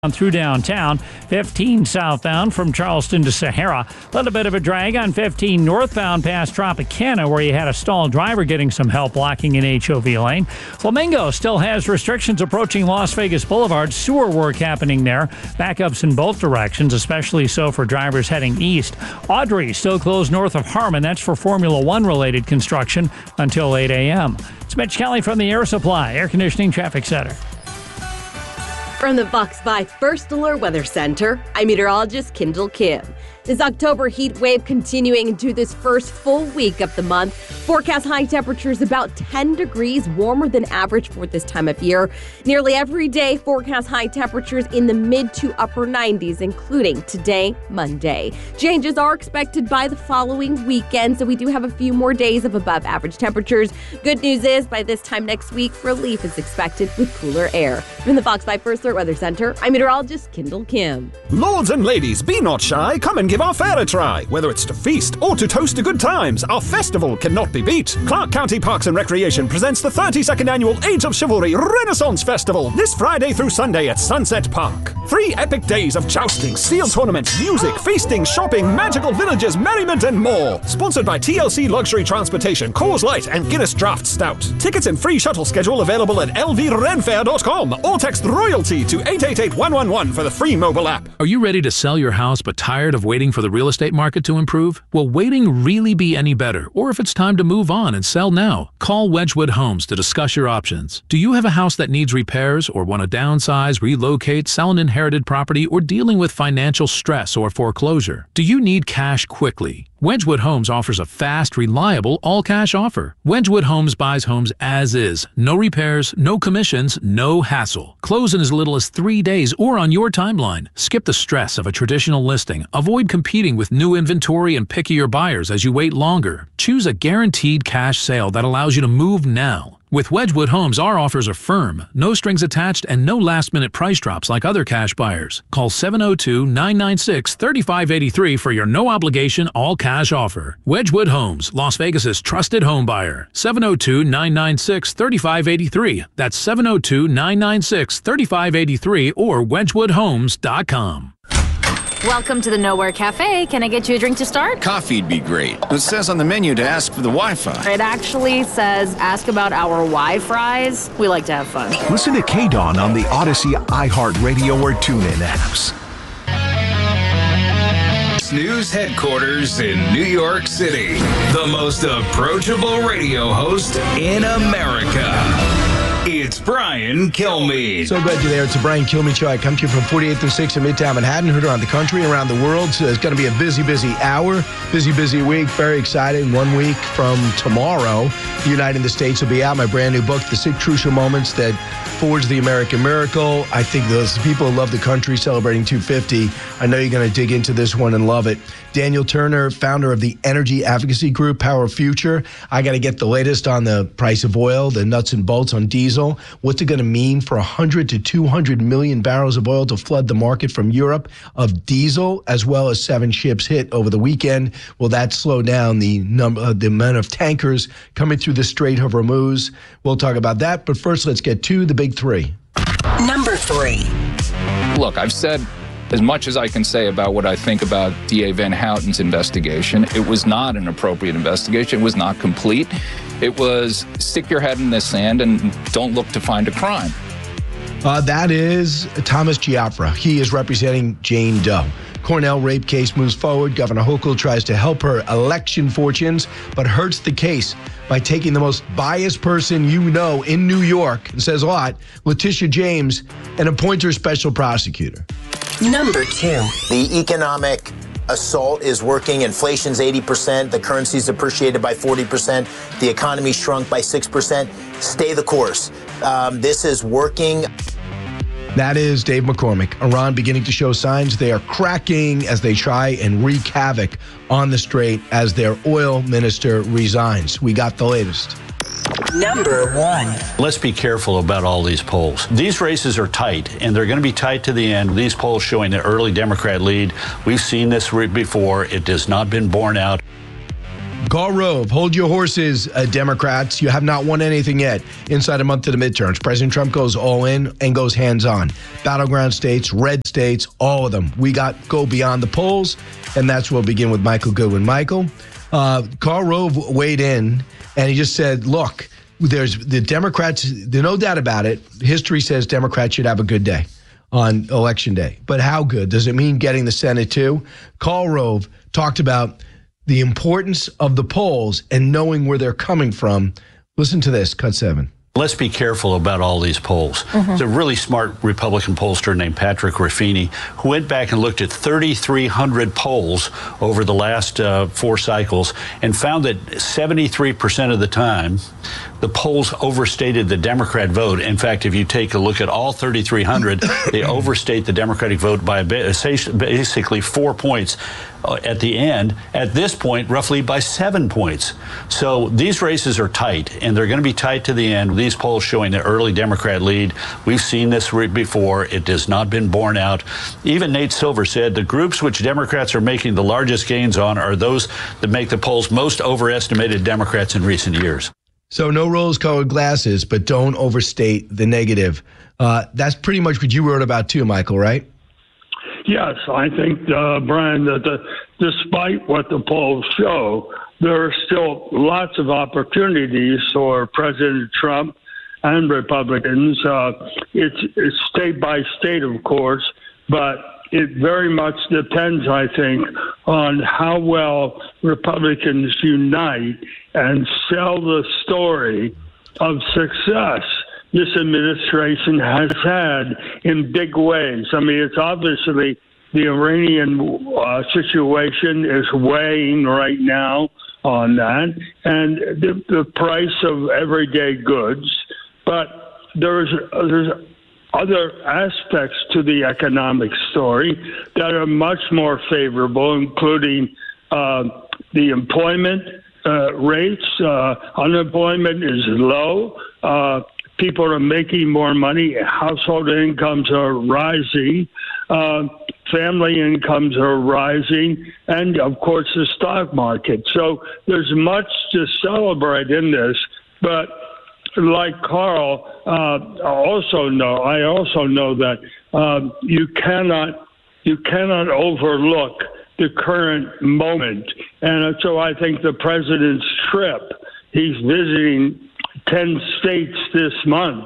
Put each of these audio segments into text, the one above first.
through downtown. 15 southbound from Charleston to Sahara. A little bit of a drag on 15 northbound past Tropicana, where you had a stalled driver getting some help blocking an HOV lane. Flamingo still has restrictions approaching Las Vegas Boulevard. Sewer work happening there. Backups in both directions, especially so for drivers heading east. Audrey still closed north of Harmon. That's for Formula One related construction until 8 a.m. It's Mitch Kelly from the Air Supply Air Conditioning Traffic Center. From the Fox 5 First Alert Weather Center, I'm meteorologist Kendall Kim. This October heat wave continuing into this first full week of the month. Forecast high temperatures about 10 degrees warmer than average for this time of year. Nearly every day forecast high temperatures in the mid to upper 90s, including today, Monday. Changes are expected by the following weekend, so we do have a few more days of above average temperatures. Good news is, by this time next week, relief is expected with cooler air. From the Fox 5 First Alert Weather Center, I'm meteorologist Kendall Kim. Lords and ladies, be not shy. Come and give our fair a try. Whether it's to feast or to toast to good times, our festival cannot be beat. Clark County Parks and Recreation presents the 32nd Annual Age of Chivalry Renaissance Festival this Friday through Sunday at Sunset Park. 3 epic days of jousting, steel tournaments, music, feasting, shopping, magical villages, merriment, and more. Sponsored by TLC Luxury Transportation, Coors Light, and Guinness Draft Stout. Tickets and free shuttle schedule available at lvrenfair.com or text ROYALTY to 888-111 for the free mobile app. Are you ready to sell your house but tired of waiting for the real estate market to improve? Will waiting really be any better? Or if it's time to move on and sell now, call Wedgwood Homes to discuss your options. Do you have a house that needs repairs or want to downsize, relocate, sell an inherited property, or dealing with financial stress or foreclosure? Do you need cash quickly? Wedgwood Homes offers a fast, reliable, all-cash offer. Wedgwood Homes buys homes as is. No repairs, no commissions, no hassle. Close in as little as 3 days or on your timeline. Skip the stress of a traditional listing. Avoid competing with new inventory and pickier buyers as you wait longer. Choose a guaranteed cash sale that allows you to move now. With Wedgwood Homes, our offers are firm, no strings attached, and no last-minute price drops like other cash buyers. Call 702-996-3583 for your no-obligation, all-cash offer. Wedgwood Homes, Las Vegas's trusted home buyer. 702-996-3583. That's 702-996-3583 or wedgwoodhomes.com. Welcome to the Nowhere Cafe. Can I get you a drink to start? Coffee'd be great. It says on the menu to ask for the Wi-Fi. It actually says ask about our Wi-Fries. We like to have fun. Listen to KDAWN on the Odyssey, iHeartRadio, or TuneIn apps. News headquarters in New York City. The most approachable radio host in America. It's Brian Kilmeade. So glad you're there. It's the Brian Kilmeade Show. I come to you from 48th and 6th in Midtown Manhattan, heard around the country and around the world. So it's going to be a busy, busy hour, busy week. Very excited. 1 week from tomorrow, Uniting the States will be out. My brand new book, The 6 Crucial Moments That Forged the American Miracle. I think those people who love the country celebrating 250, I know you're going to dig into this one and love it. Daniel Turner, founder of the energy advocacy group, Power Future. I got to get the latest on the price of oil, the nuts and bolts on diesel. What's it going to mean for 100 to 200 million barrels of oil to flood the market from Europe of diesel, as well as 7 ships hit over the weekend? Will that slow down the amount of tankers coming through the Strait of Hormuz? We'll talk about that. But first, let's get to the big 3. Number 3. Look, I've said as much as I can say about what I think about DA Van Houten's investigation. It was not an appropriate investigation. It was not complete. It was stick your head in the sand and don't look to find a crime. That is Thomas Giafra. He is representing Jane Doe. Cornell rape case moves forward. Governor Hochul tries to help her election fortunes, but hurts the case by taking the most biased person you know in New York, and says a lot, Letitia James, and appoints her special prosecutor. Number 2. The economic assault is working. Inflation's 80%. The currency's appreciated by 40%. The economy shrunk by 6%. Stay the course. This is working. That is Dave McCormick. Iran beginning to show signs they are cracking as they try and wreak havoc on the Strait as their oil minister resigns. We got the latest. Number 1. Let's be careful about all these polls. These races are tight, and they're going to be tight to the end. These polls showing the early Democrat lead. We've seen this before. It has not been borne out. Karl Rove, hold your horses, Democrats. You have not won anything yet inside a month of the midterms. President Trump goes all in and goes hands-on. Battleground states, red states, all of them. We go beyond the polls, and that's where we'll begin with Michael Goodwin. Michael, Karl Rove weighed in, and he just said, look, there's the Democrats, there's no doubt about it. History says Democrats should have a good day on Election Day. But how good? Does it mean getting the Senate too? Karl Rove talked about the importance of the polls and knowing where they're coming from. Listen to this, cut 7. Let's be careful about all these polls. There's a really smart Republican pollster named Patrick Ruffini who went back and looked at 3,300 polls over the last 4 cycles and found that 73% of the time, the polls overstated the Democrat vote. In fact, if you take a look at all 3,300, they overstate the Democratic vote by basically 4 points at the end. At this point, roughly by 7 points. So these races are tight, and they're going to be tight to the end. These polls showing the early Democrat lead. We've seen this before. It has not been borne out. Even Nate Silver said the groups which Democrats are making the largest gains on are those that make the polls most overestimated Democrats in recent years. So no rose-colored glasses, but don't overstate the negative. That's pretty much what you wrote about too, Michael, right? Yes, I think, Brian, that despite what the polls show, there are still lots of opportunities for President Trump and Republicans. It's state by state, of course, but it very much depends, I think, on how well Republicans unite and sell the story of success this administration has had in big ways. I mean, it's obviously the Iranian situation is weighing right now on that, and the price of everyday goods. But there's other aspects to the economic story that are much more favorable, including the employment rates. Unemployment is low. People are making more money. Household incomes are rising. Family incomes are rising. And, of course, the stock market. So there's much to celebrate in this. But like Karl, I also know that you cannot overlook the current moment. And so I think the president's trip, he's visiting 10 states this month,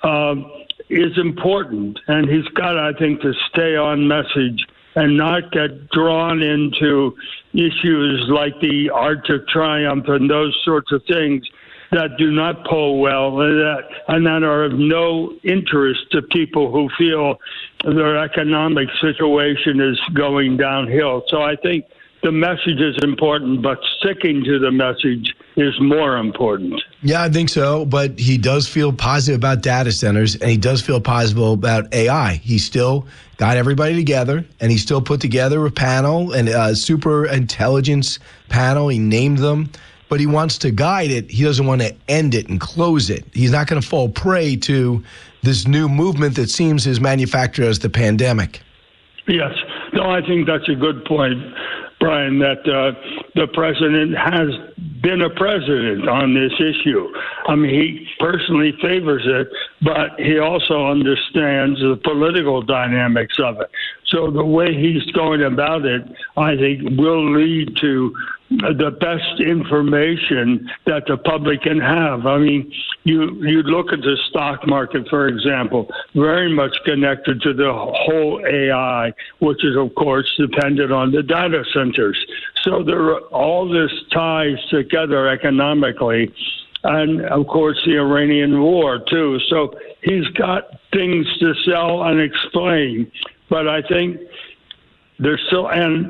is important. And he's got, I think, to stay on message and not get drawn into issues like the Arch of Triumph and those sorts of things that do not poll well and that are of no interest to people who feel their economic situation is going downhill. So I think the message is important, but sticking to the message is more important. Yeah, I think so. But he does feel positive about data centers, and he does feel positive about AI. He still got everybody together, and he still put together a panel, and a super intelligence panel. He named them, but he wants to guide it. He doesn't want to end it and close it. He's not going to fall prey to this new movement that seems as manufactured as the pandemic. Yes. No, I think that's a good point, Brian, that the president has been a president on this issue. I mean, he personally favors it, but he also understands the political dynamics of it. So the way he's going about it, I think, will lead to the best information that the public can have. I mean, you look at the stock market, for example, very much connected to the whole AI, which is, of course, dependent on the data centers. So all this ties together economically. And, of course, the Iranian war, too. So he's got things to sell and explain. But I think there's still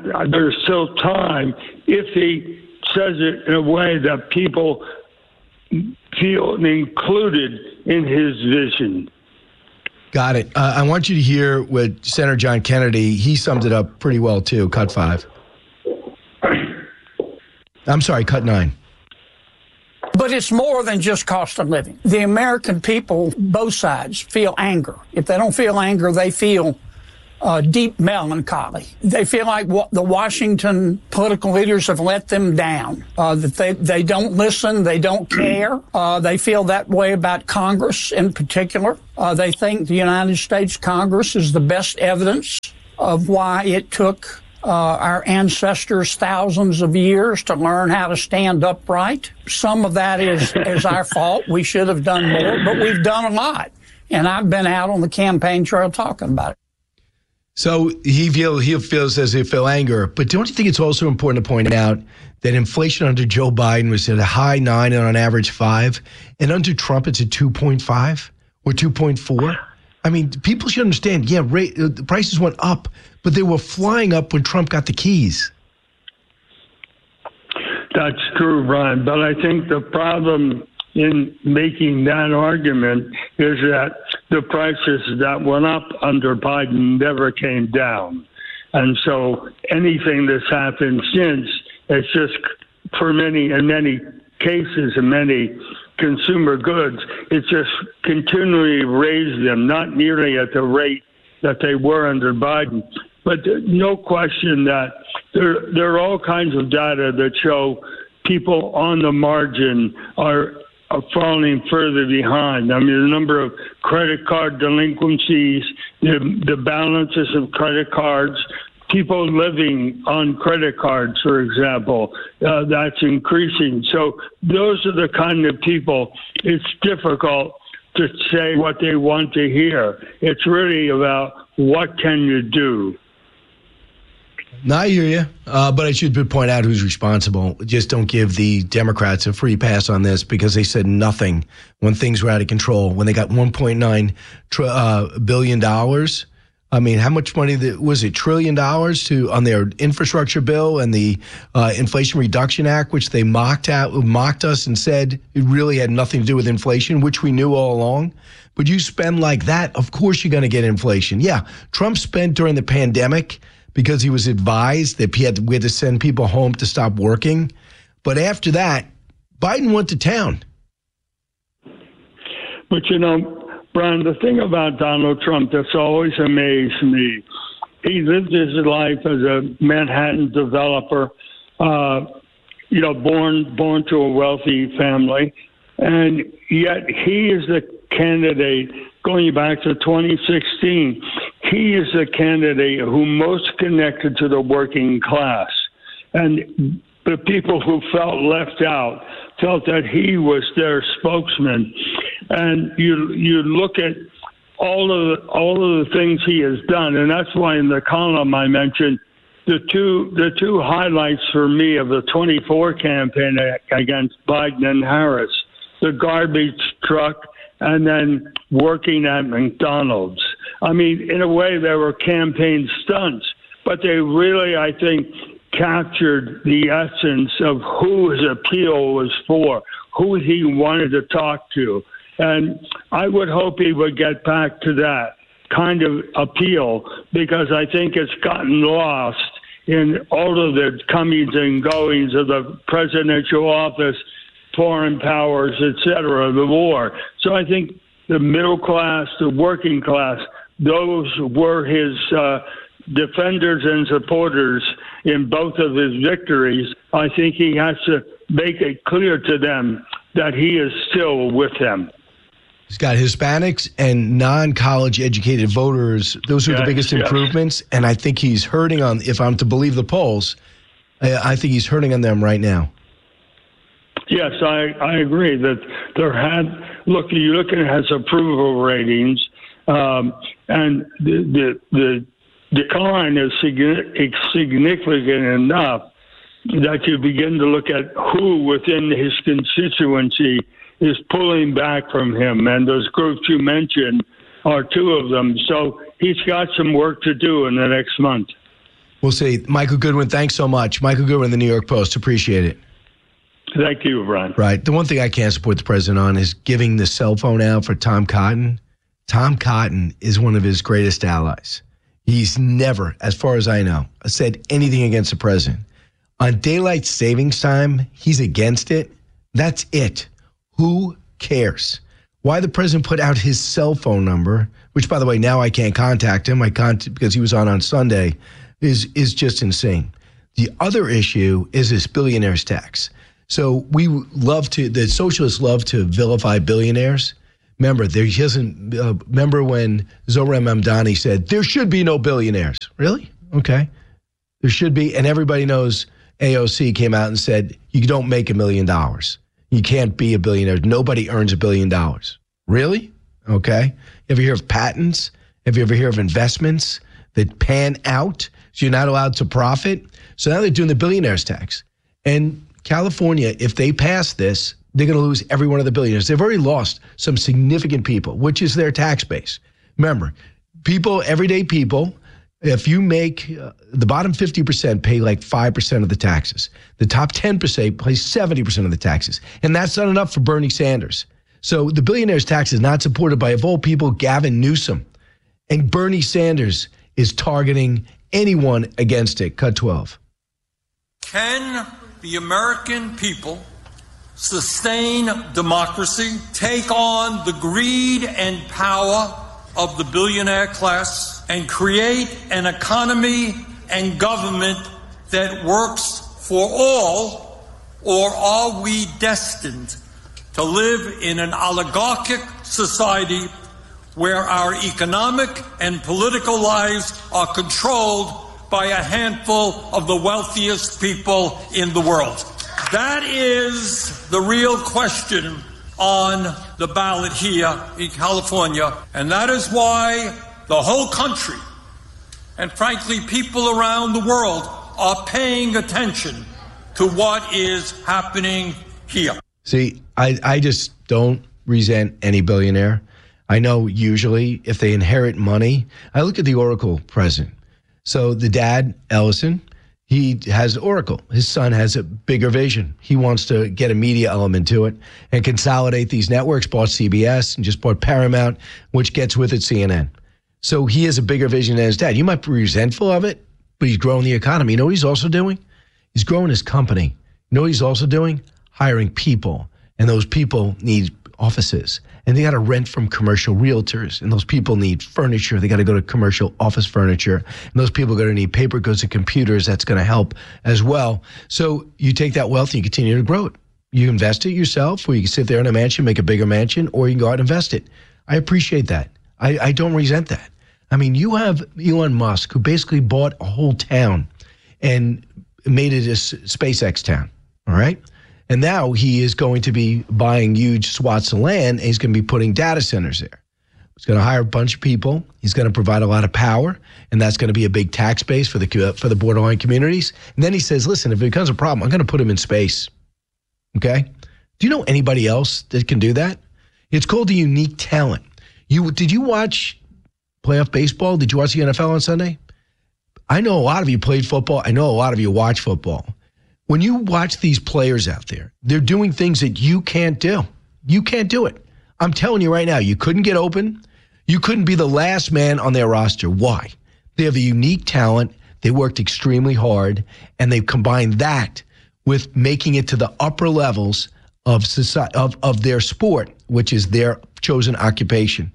time if he says it in a way that people feel included in his vision. Got it. I want you to hear what Senator John Kennedy, he summed it up pretty well, too. Cut 5. I'm sorry, cut 9. But it's more than just cost of living. The American people, both sides, feel anger. If they don't feel anger, they feel deep melancholy. They feel like the Washington political leaders have let them down, that they don't listen, they don't care. They feel that way about Congress in particular. They think the United States Congress is the best evidence of why it took our ancestors thousands of years to learn how to stand upright. Some of that is our fault. We should have done more, but we've done a lot. And I've been out on the campaign trail talking about it. So he feels as if he'll anger. But don't you think it's also important to point out that inflation under Joe Biden was at a high 9 and on average 5, and under Trump it's at 2.5 or 2.4? I mean, people should understand, the prices went up, but they were flying up when Trump got the keys. That's true, Brian. But I think the problem in making that argument is that the prices that went up under Biden never came down. And so anything that's happened since, it's just in many cases, in many consumer goods, it's just continually raised them, not nearly at the rate that they were under Biden. But no question that there are all kinds of data that show people on the margin are falling further behind. I mean, the number of credit card delinquencies, the balances of credit cards, people living on credit cards, for example, that's increasing. So those are the kind of people it's difficult to say what they want to hear. It's really about what can you do. No, I hear you, but I should point out who's responsible. Just don't give the Democrats a free pass on this, because they said nothing when things were out of control. When they got $1.9 billion, I mean, how much money was it? $1 trillion on their infrastructure bill and the Inflation Reduction Act, which they mocked us and said it really had nothing to do with inflation, which we knew all along. But you spend like that, of course you're going to get inflation. Yeah, Trump spent during the pandemic because he was advised that we had to send people home to stop working. But after that, Biden went to town. But, Brian, the thing about Donald Trump that's always amazed me, he lived his life as a Manhattan developer, born to a wealthy family, and yet he is the candidate, going back to 2016, he is the candidate who most connected to the working class. And the people who felt left out felt that he was their spokesman. And you look at all of the things he has done, and that's why in the column I mentioned the two highlights for me of the 24 campaign against Biden and Harris: the garbage truck and then working at McDonald's. I mean, in a way, they were campaign stunts, but they really, I think, captured the essence of who his appeal was for, who he wanted to talk to. And I would hope he would get back to that kind of appeal, because I think it's gotten lost in all of the comings and goings of the presidential office, foreign powers, et cetera, the war. So I think the middle class, the working class, those were his defenders and supporters in both of his victories. I think he has to make it clear to them that he is still with them. He's got Hispanics and non-college educated voters. Those are the biggest improvements. And I think he's hurting on, if I'm to believe the polls, I think he's hurting on them right now. Yes, I agree that you look at his approval ratings, and the decline is significant enough that you begin to look at who within his constituency is pulling back from him. And those groups you mentioned are two of them. So he's got some work to do in the next month. We'll see. Michael Goodwin, thanks so much. Michael Goodwin, the New York Post. Appreciate it. Thank you, Brian. Right. The one thing I can't support the president on is giving the cell phone out for Tom Cotton. Tom Cotton is one of his greatest allies. He's never, as far as I know, said anything against the president. On daylight savings time, he's against it. That's it. Who cares? Why the president put out his cell phone number which, by the way, now I can't contact him. Because he was on Sunday, is just insane. The other issue is this billionaires tax. So the socialists love to vilify billionaires. Remember, remember when Zohran Mamdani said, there should be no billionaires. Really? Okay. There should be. And everybody knows AOC came out and said, you don't make $1 million. You can't be a billionaire. Nobody earns $1 billion. Really? Okay. You ever hear of patents? Have you ever heard of investments that pan out? So you're not allowed to profit? So now they're doing the billionaires tax. And California, if they pass this, they're going to lose every one of the billionaires. They've already lost some significant people, which is their tax base. Remember, everyday people, if you make the bottom 50% pay like 5% of the taxes. The top 10% pay 70% of the taxes. And that's not enough for Bernie Sanders. So the billionaires tax is not supported by, of all people, Gavin Newsom. And Bernie Sanders is targeting anyone against it. Cut 12. Can the American people sustain democracy, take on the greed and power of the billionaire class, and create an economy and government that works for all, or are we destined to live in an oligarchic society where our economic and political lives are controlled by a handful of the wealthiest people in the world? That is the real question on the ballot here in California, and that is why the whole country, and frankly people around the world, are paying attention to what is happening here. See, I just don't resent any billionaire. I know usually if they inherit money, I look at the Oracle president. So the dad, Ellison, he has Oracle. His son has a bigger vision. He wants to get a media element to it and consolidate these networks, bought CBS and just bought Paramount, which gets with it CNN. So he has a bigger vision than his dad. You might be resentful of it, but he's growing the economy. You know what he's also doing? He's growing his company. You know what he's also doing? Hiring people. And those people need offices. And they got to rent from commercial realtors. And those people need furniture. They got to go to commercial office furniture. And those people are going to need paper goods and computers. That's going to help as well. So you take that wealth and you continue to grow it. You invest it yourself, or you can sit there in a mansion, make a bigger mansion, or you can go out and invest it. I appreciate that. I don't resent that. I mean, you have Elon Musk, who basically bought a whole town and made it a SpaceX town, all right? And now he is going to be buying huge swaths of land, and he's going to be putting data centers there. He's going to hire a bunch of people. He's going to provide a lot of power, and that's going to be a big tax base for the borderline communities. And then he says, listen, if it becomes a problem, I'm going to put him in space, okay? Do you know anybody else that can do that? It's called a unique talent. Did you watch playoff baseball? Did you watch the NFL on Sunday? I know a lot of you played football. I know a lot of you watch football. When you watch these players out there, they're doing things that you can't do. You can't do it. I'm telling you right now, you couldn't get open. You couldn't be the last man on their roster. Why? They have a unique talent. They worked extremely hard, and they've combined that with making it to the upper levels of society, of their sport, which is their chosen occupation.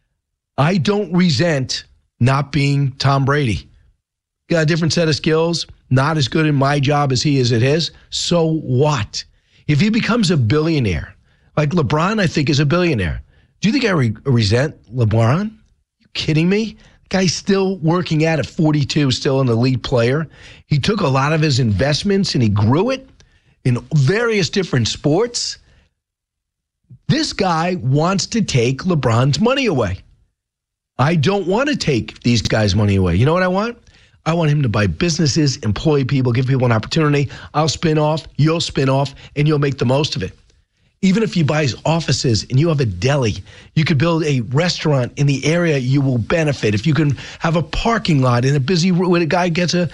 I don't resent not being Tom Brady. Got a different set of skills, not as good in my job as he is at his. So what? If he becomes a billionaire, like LeBron, I think is a billionaire. Do you think I resent LeBron? You kidding me? The guy's still working at 42, still an elite player. He took a lot of his investments and he grew it in various different sports. This guy wants to take LeBron's money away. I don't want to take these guys' money away. You know what I want? I want him to buy businesses, employ people, give people an opportunity. I'll spin off, you'll spin off, and you'll make the most of it. Even if you buy offices and you have a deli, you could build a restaurant in the area, you will benefit. If you can have a parking lot in a busy, when a guy gets a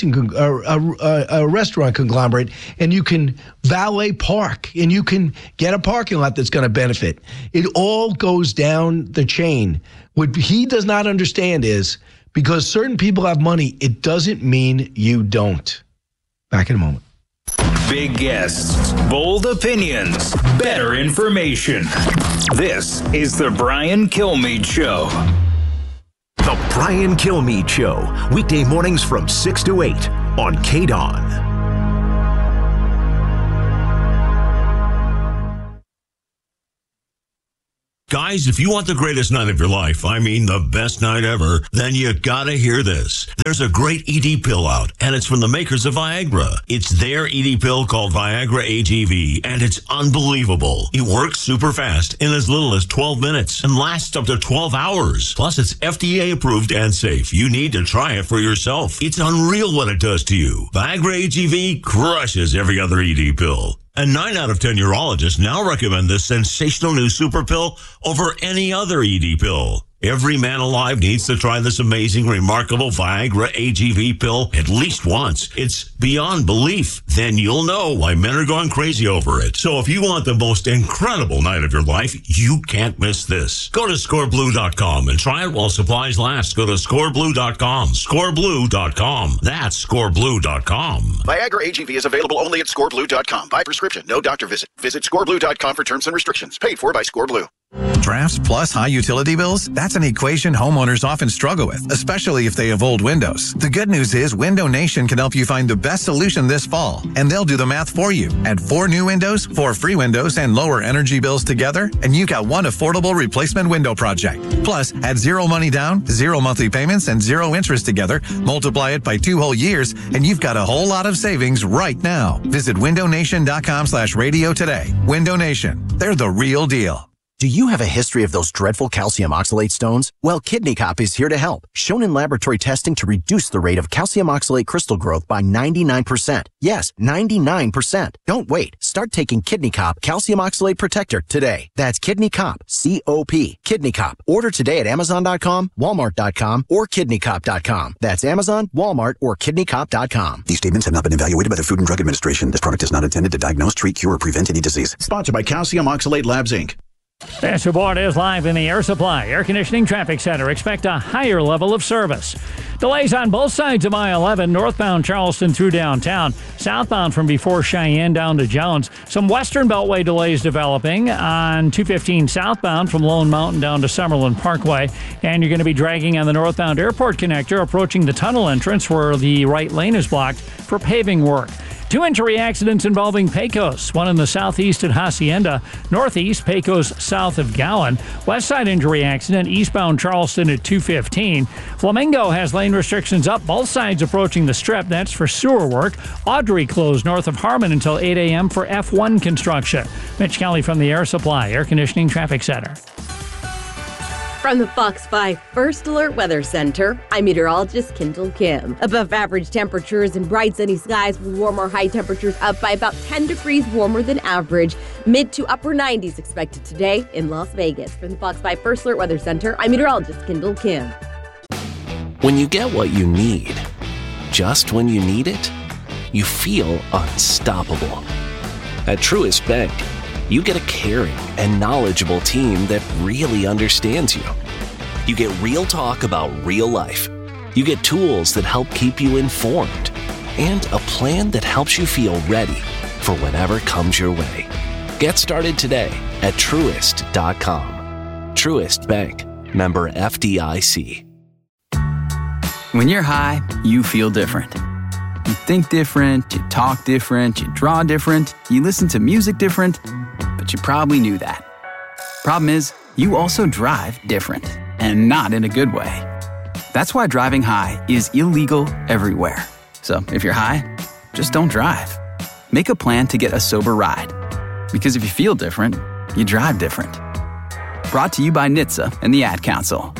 restaurant conglomerate, and you can valet park, and you can get a parking lot that's going to benefit. It all goes down the chain. What he does not understand is, because certain people have money, it doesn't mean you don't. Back in a moment. Big guests, bold opinions, better information. This is the Brian Kilmeade Show. The Brian Kilmeade Show, weekday mornings from 6 to 8 on KDON. Guys, if you want the greatest night of your life, I mean the best night ever, then you gotta hear this. There's a great ED pill out, and it's from the makers of Viagra. It's their ED pill called Viagra AGV, and it's unbelievable. It works super fast in as little as 12 minutes and lasts up to 12 hours. Plus, it's FDA approved and safe. You need to try it for yourself. It's unreal what it does to you. Viagra AGV crushes every other ED pill. And 9 out of 10 urologists now recommend this sensational new super pill over any other ED pill. Every man alive needs to try this amazing, remarkable Viagra AGV pill at least once. It's beyond belief. Then you'll know why men are going crazy over it. So if you want the most incredible night of your life, you can't miss this. Go to scoreblue.com and try it while supplies last. Go to scoreblue.com. Scoreblue.com. That's scoreblue.com. Viagra AGV is available only at scoreblue.com. By prescription, no doctor visit. Visit scoreblue.com for terms and restrictions. Paid for by ScoreBlue. Drafts plus high utility bills? That's an equation homeowners often struggle with, especially if they have old windows. The good news is Window Nation can help you find the best solution this fall, and they'll do the math for you. Add 4 new windows, 4 free windows, and lower energy bills together, and you got one affordable replacement window project. Plus, add 0 money down, 0 monthly payments, and 0 interest together, multiply it by 2 whole years, and you've got a whole lot of savings right now. Visit windownation.com/radio today. Window Nation. They're the real deal. Do you have a history of those dreadful calcium oxalate stones? Well, Kidney Cop is here to help. Shown in laboratory testing to reduce the rate of calcium oxalate crystal growth by 99%. Yes, 99%. Don't wait. Start taking Kidney Cop Calcium Oxalate Protector today. That's Kidney Cop, C-O-P. Kidney Cop. Order today at Amazon.com, Walmart.com, or KidneyCop.com. That's Amazon, Walmart, or KidneyCop.com. These statements have not been evaluated by the Food and Drug Administration. This product is not intended to diagnose, treat, cure, or prevent any disease. Sponsored by Calcium Oxalate Labs, Inc. This report is live in the Air Supply Air Conditioning Traffic Center. Expect a higher level of service. Delays on both sides of I-11, northbound Charleston through downtown, southbound from before Cheyenne down to Jones. Some western beltway delays developing on 215 southbound from Lone Mountain down to Summerlin Parkway. And you're going to be dragging on the northbound airport connector approaching the tunnel entrance where the right lane is blocked for paving work. 2 injury accidents involving Pecos, one in the southeast at Hacienda, northeast Pecos south of Gowan. West side injury accident eastbound Charleston at 215. Flamingo has lane restrictions up both sides approaching the Strip. That's for sewer work. Audrey closed north of Harmon until 8 a.m. for F1 construction. Mitch Kelly from the Air Supply Air Conditioning Traffic Center. From the Fox 5 First Alert Weather Center, I'm meteorologist Kendall Kim. Above average temperatures and bright sunny skies with warmer high temperatures up by about 10 degrees warmer than average. Mid to upper 90s expected today in Las Vegas. From the Fox 5 First Alert Weather Center, I'm meteorologist Kendall Kim. When you get what you need, just when you need it, you feel unstoppable. At Truist Bank, you get a caring and knowledgeable team that really understands you. You get real talk about real life. You get tools that help keep you informed and a plan that helps you feel ready for whatever comes your way. Get started today at Truist.com. Truist Bank, member FDIC. When you're high, you feel different. You think different, you talk different, you draw different, you listen to music different, but you probably knew that. Problem is, you also drive different, and not in a good way. That's why driving high is illegal everywhere. So if you're high, just don't drive. Make a plan to get a sober ride. Because if you feel different, you drive different. Brought to you by NHTSA and the Ad Council.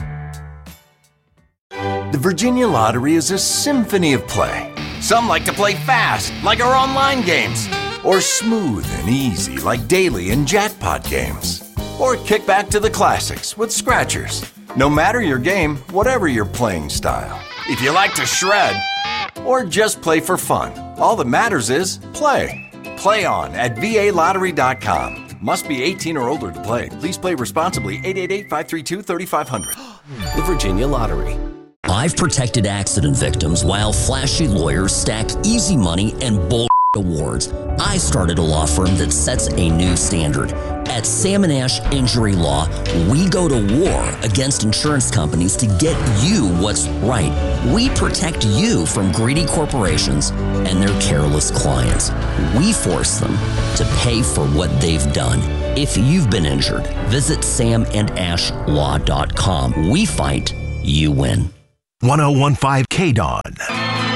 The Virginia Lottery is a symphony of play. Some like to play fast, like our online games. Or smooth and easy, like daily and jackpot games. Or kick back to the classics with scratchers. No matter your game, whatever your playing style. If you like to shred, or just play for fun, all that matters is play. Play on at VALottery.com. Must be 18 or older to play. Please play responsibly. 888-532-3500. The Virginia Lottery. I've protected accident victims while flashy lawyers stack easy money and bull awards, I started a law firm that sets a new standard. At Sam & Ash Injury Law, we go to war against insurance companies to get you what's right. We protect you from greedy corporations and their careless clients. We force them to pay for what they've done. If you've been injured, visit samandashlaw.com. We fight, you win. 1015 KDON.